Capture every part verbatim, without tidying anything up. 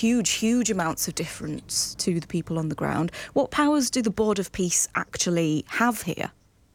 huge, huge amounts of difference to the people on the ground. What powers do the Board of Peace actually have here?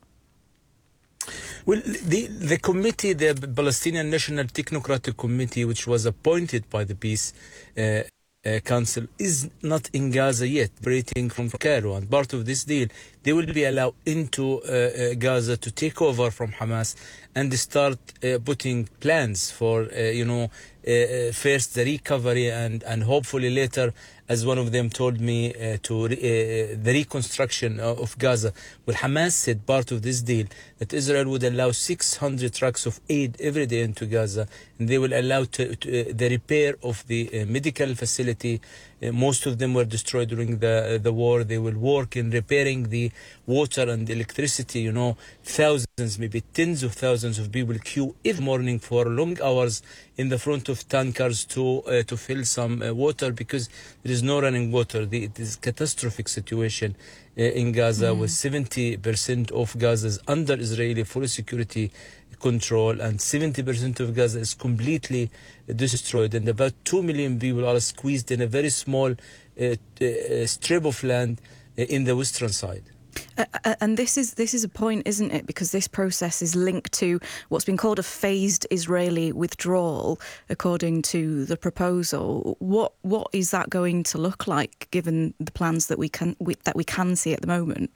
Well, the, the committee, the Palestinian National Technocratic Committee, which was appointed by the Peace uh, uh, Council, is not in Gaza yet, operating from Cairo. And part of this deal, they will be allowed into uh, uh, Gaza to take over from Hamas and start uh, putting plans for, uh, you know, uh, first the recovery and, and hopefully later, as one of them told me, uh, to re uh, the reconstruction of Gaza. Well, Hamas said part of this deal that Israel would allow six hundred trucks of aid every day into Gaza, and they will allow to, to, uh, the repair of the uh, medical facility. Uh, most of them were destroyed during the uh, the war. They will work in repairing the water and electricity. You know, thousands, maybe tens of thousands of people queue every morning for long hours in the front of tankers to uh, to fill some uh, water, because there is no running water. The, it is a catastrophic situation uh, in Gaza, mm. with seventy percent of Gaza is under Israeli full security control, and seventy percent of Gaza is completely destroyed, and about two million people are squeezed in a very small uh, uh, strip of land uh, in the western side. Uh, and this is this is a point, isn't it? Because this process is linked to what's been called a phased Israeli withdrawal, according to the proposal. What what is that going to look like, given the plans that we can we, that we can see at the moment?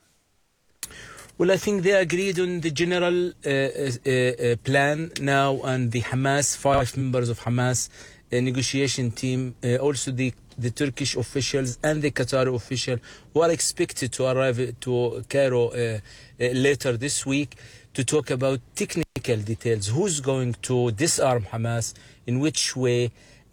Well, I think they agreed on the general uh, uh, uh, plan now, and the Hamas, five members of Hamas uh, negotiation team, uh, also the the Turkish officials and the Qatari official, who are expected to arrive to Cairo uh, uh, later this week to talk about technical details. Who's going to disarm Hamas, in which way, uh,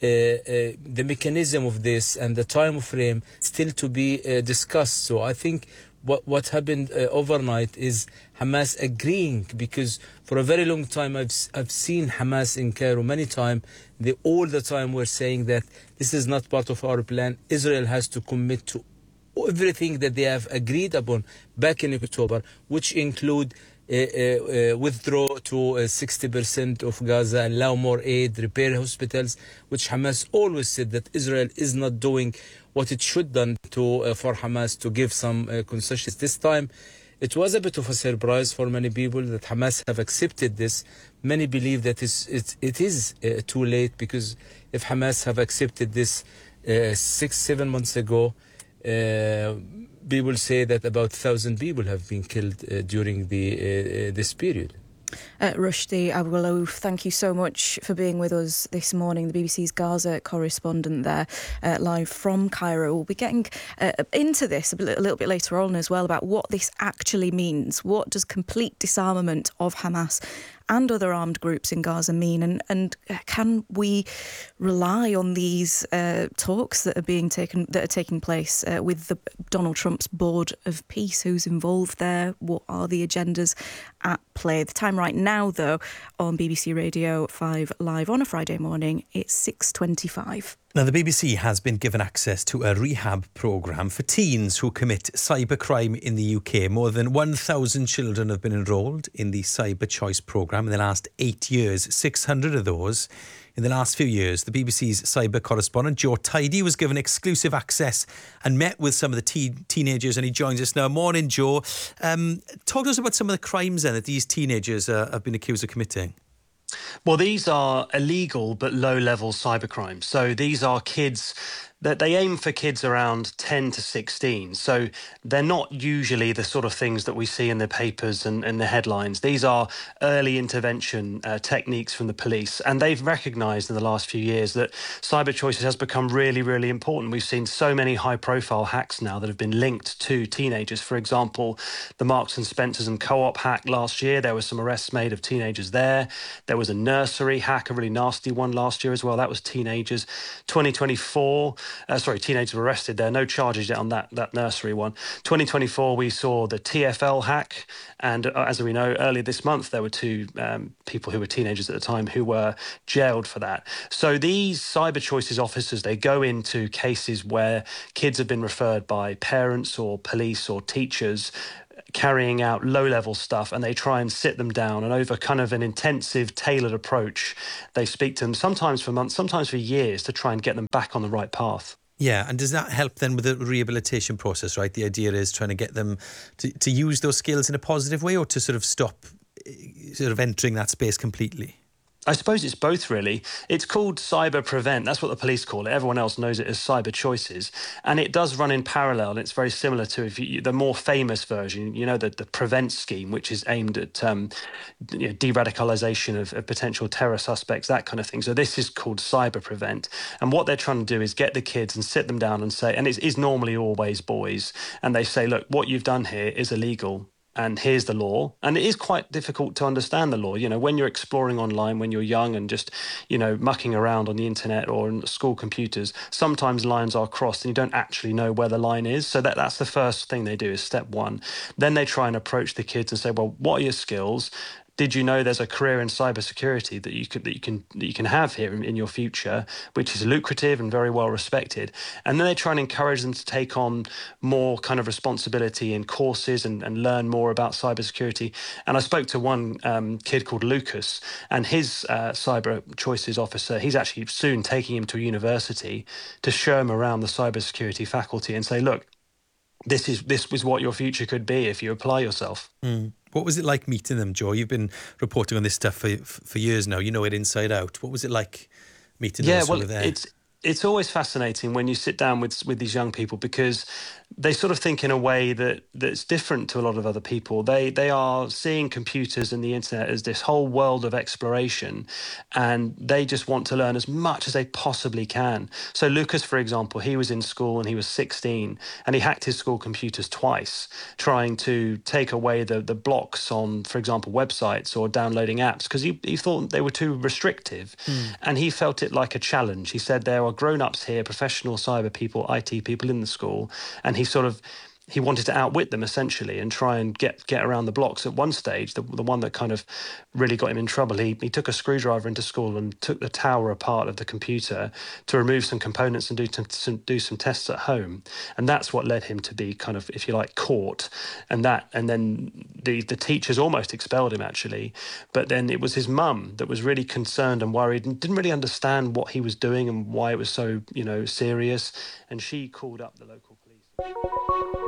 uh, the mechanism of this and the time frame still to be uh, discussed. So I think what what happened uh, overnight is Hamas agreeing, because for a very long time I've I've seen Hamas in Cairo many times. They all the time were saying that this is not part of our plan. Israel has to commit to everything that they have agreed upon back in October, which include uh, uh, uh, withdraw to uh, sixty percent of Gaza, allow more aid, repair hospitals, which Hamas always said that Israel is not doing what it should done to uh, for Hamas to give some uh, concessions. This time, it was a bit of a surprise for many people that Hamas have accepted this. Many believe that it's, it, it is uh, too late, because if Hamas have accepted this uh, six, seven months ago, uh, people say that about a thousand people have been killed uh, during the uh, uh, this period. Uh, Rushdie Abu-Ghalouf, thank you so much for being with us this morning, the B B C's Gaza correspondent there, uh, live from Cairo. We'll be getting uh, into this a, bit, a little bit later on as well, about what this actually means. What does complete disarmament of Hamas and other armed groups in Gaza mean, and and can we rely on these uh, talks that are being taken that are taking place uh, with the Donald Trump's Board of Peace? Who's involved there? What are the agendas at play? The time right now, though, on B B C Radio five Live on a Friday morning, it's six twenty-five. Now, the B B C has been given access to a rehab programme for teens who commit cybercrime in the U K. More than one thousand children have been enrolled in the Cyber Choice programme in the last eight years, six hundred of those in the last few years. The B B C's cyber correspondent, Joe Tidy, was given exclusive access and met with some of the teen teenagers, and he joins us now. Morning, Joe. Um, talk to us about some of the crimes then that these teenagers uh, have been accused of committing. Well, these are illegal but low-level cybercrimes. So these are kids that they aim for kids around ten to sixteen. So they're not usually the sort of things that we see in the papers and, and the headlines. These are early intervention uh, techniques from the police. And they've recognised in the last few years that cyber choices has become really, really important. We've seen so many high-profile hacks now that have been linked to teenagers. For example, the Marks and Spencers and Co-op hack last year, there were some arrests made of teenagers there. There was a nursery hack, a really nasty one last year as well. That was teenagers. twenty twenty-four... Uh, sorry, teenagers were arrested there. No charges yet on that, that nursery one. twenty twenty-four, we saw the T F L hack. And uh, as we know, earlier this month, there were two um, people who were teenagers at the time who were jailed for that. So these cyber choices officers, they go into cases where kids have been referred by parents or police or teachers carrying out low-level stuff, and they try and sit them down, and over kind of an intensive, tailored approach, they speak to them sometimes for months, sometimes for years, to try and get them back on the right path. Yeah, and does that help then with the rehabilitation process, right? The idea is trying to get them to, to use those skills in a positive way, or to sort of stop sort of entering that space completely? I suppose it's both, really. It's called Cyber Prevent. That's what the police call it. Everyone else knows it as Cyber Choices. And it does run in parallel. And it's very similar to if you, the more famous version, you know, the, the Prevent scheme, which is aimed at um, you know, de-radicalisation of, of potential terror suspects, that kind of thing. So this is called Cyber Prevent. And what they're trying to do is get the kids and sit them down and say, and it is normally always boys, and they say, look, what you've done here is illegal. And here's the law. And it is quite difficult to understand the law. You know, when you're exploring online, when you're young and just, you know, mucking around on the internet or on school computers, sometimes lines are crossed and you don't actually know where the line is. So that, that's the first thing they do, is step one. Then they try and approach the kids and say, well, what are your skills? Did you know there's a career in cybersecurity that you could that you can that you can have here in, in your future, which is lucrative and very well respected? And then they try and encourage them to take on more kind of responsibility in courses and, and learn more about cybersecurity. And I spoke to one um, kid called Lucas, and his uh, cyber choices officer, he's actually soon taking him to a university to show him around the cybersecurity faculty and say, look, this is this was what your future could be if you apply yourself. Mm. What was it like meeting them, Joe? You've been reporting on this stuff for for years now. You know it inside out. What was it like meeting yeah, those well, who were there? It's it's always fascinating when you sit down with with these young people, because they sort of think in a way that that's different to a lot of other people. They they are seeing computers and the internet as this whole world of exploration, and they just want to learn as much as they possibly can. So Lucas, for example, he was in school and he was sixteen, and he hacked his school computers twice, trying to take away the the blocks on, for example, websites or downloading apps, because he, he thought they were too restrictive. Mm. And he felt it like a challenge. He said there are grown-ups here, professional cyber people, I T people in the school, and he sort of he wanted to outwit them essentially and try and get get around the blocks. At one stage, the the one that kind of really got him in trouble, he he took a screwdriver into school and took the tower apart of the computer to remove some components and do some, some do some tests at home. And that's what led him to be kind of, if you like, caught. And that and then the the teachers almost expelled him actually. But then it was his mum that was really concerned and worried and didn't really understand what he was doing and why it was so, you know, serious. And she called up the local police.